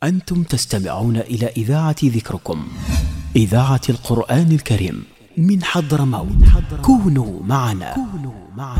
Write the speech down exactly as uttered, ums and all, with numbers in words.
أنتم تستمعون إلى إذاعة ذكركم، إذاعة القرآن الكريم من حضرموت. كونوا معنا.